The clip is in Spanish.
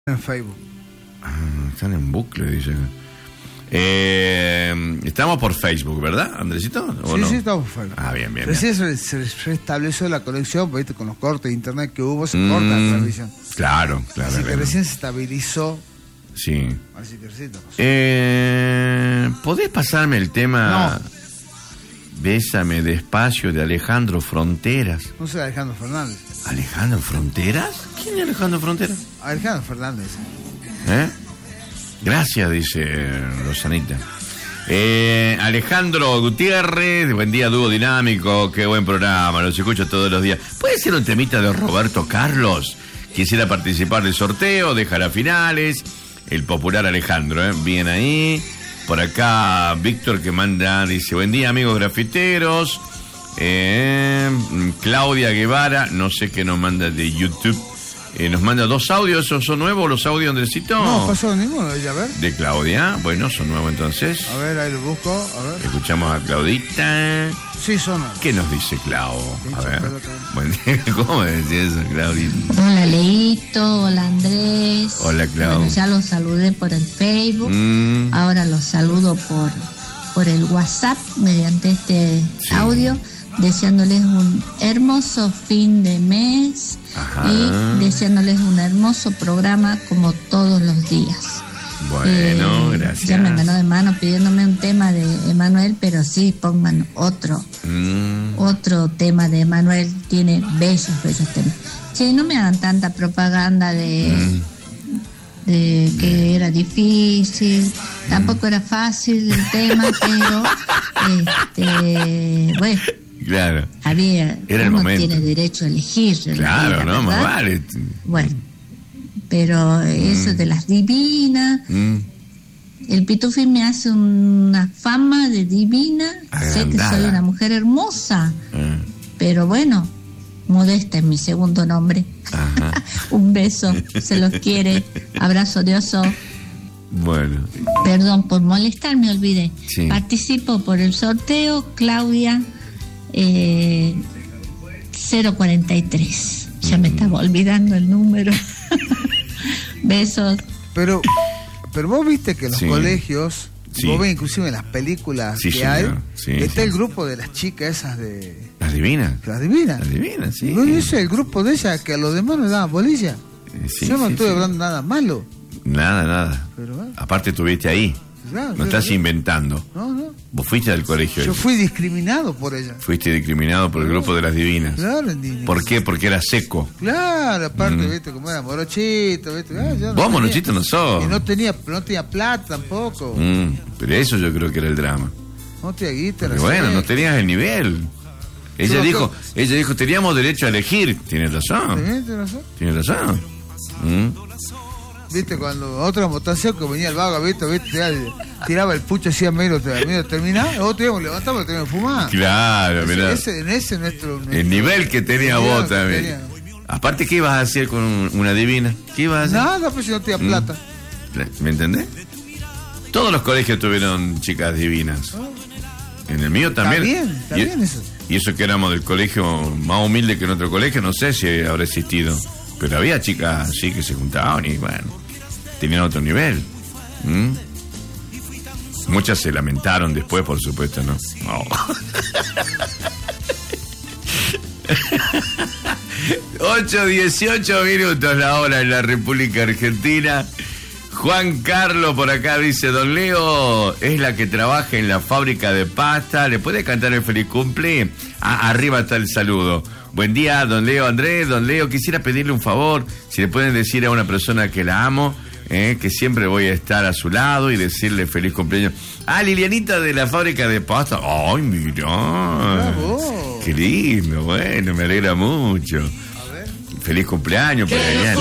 En Facebook. Están en bucle, dicen. Estamos por Facebook, ¿verdad, Andresito? ¿O Sí, no? sí, estamos por Facebook. Bien. Recién se restableció la conexión, ¿viste? Con los cortes de internet que hubo, se corta la transmisión. Claro. Así que recién se estabilizó. Sí. Así que recién ¿Podés pasarme el tema No. Bésame despacio de Alejandro Fronteras? No sé, Alejandro Fernández. ¿Alejandro Fronteras? ¿Quién es Alejandro Fronteras? Alejandro Fernández. Gracias, dice Rosanita. Alejandro Gutiérrez, buen día, dúo dinámico, qué buen programa, los escucho todos los días. ¿Puede ser un temita de Roberto Carlos? Quisiera participar del sorteo, dejar a finales. El popular Alejandro, bien ahí. Por acá Víctor que manda, dice, buen día amigos grafiteros. Claudia Guevara, no sé qué nos manda de YouTube. Nos manda 2 audios, ¿esos son nuevos los audios, Andresito? No, pasó ninguno, ella, a ver. De Claudia, bueno, son nuevos entonces. A ver, ahí lo busco, a ver. Escuchamos a Claudita. Sí, son. ¿Qué nos dice Clau? A ver. Bueno, ¿Cómo decía eso, Claudita? Hola Leito, hola Andrés. Hola, Clau. Bueno, ya los saludé por el Facebook. Ahora los saludo por el WhatsApp mediante este audio, deseándoles un hermoso fin de mes. Ajá. Y deseándoles un hermoso programa como todos los días. Bueno, gracias. Ya me ganó de mano pidiéndome un tema de Emanuel, pero sí, pongan otro tema de Emanuel. Tiene bellos temas. Che, no me hagan tanta propaganda de que era difícil, tampoco era fácil el tema, pero bueno. Claro. Javier, era el uno momento. Tiene derecho a elegir. Claro, vida, no, más vale. Bueno, pero eso de las divinas, el Pitufi me hace una fama de divina. Sé que soy una mujer hermosa, pero bueno, Modesta es mi segundo nombre. Un beso, se los quiere. Abrazo de oso. Bueno. Perdón por molestar, me olvidé. Sí. Participo por el sorteo, Claudia 043. Ya me estaba olvidando el número. Besos. Pero vos viste que en los colegios, sí, vos ves inclusive en las películas que hay, está el grupo de las chicas esas de... ¿Las divinas? Las divinas. Las divinas, sí. No dice el grupo de ellas que a los demás no daban bolilla. Yo no estoy hablando nada malo. Nada. Pero, aparte estuviste ahí. Claro, no estás inventando. No. Vos fuiste al colegio. Yo fui discriminado por ella. Fuiste discriminado por el grupo de las divinas. Claro, ¿por qué? Porque era seco. Claro, aparte, viste, como era morochito, viste. Vos morochito no sos. Y no tenía plata tampoco. Pero eso yo creo que era el drama. No te guitarra. Bueno, no tenías el nivel. Ella dijo, teníamos derecho a elegir. Tienes razón. Tienes razón. Viste, cuando otra votación que venía el vago, viste, tiraba el pucho así a medio terminar, nosotros levantamos y teníamos que fumar. Claro, mirá. Ese nuestro el nivel que tenía vos también. Aparte, ¿qué ibas a hacer con una divina? ¿Qué ibas a hacer? Nada, pues si no tenía plata. ¿Me entendés? Todos los colegios tuvieron chicas divinas. En el mío también. Está bien eso. Y eso que éramos del colegio más humilde que en otro colegio, no sé si habrá existido. Pero había chicas así que se juntaban y bueno, tenían otro nivel. Muchas se lamentaron después, por supuesto, ¿no? 8:18 minutos la hora en la República Argentina. Juan Carlos por acá dice, don Leo es la que trabaja en la fábrica de pasta. ¿Le puede cantar el feliz cumple? Arriba está el saludo. Buen día, don Leo Andrés. Don Leo, quisiera pedirle un favor. Si le pueden decir a una persona que la amo, que siempre voy a estar a su lado y decirle feliz cumpleaños. Lilianita de la fábrica de pasta. Ay, mira. Bravo. Qué lindo, bueno, me alegra mucho. Feliz cumpleaños para Liliana.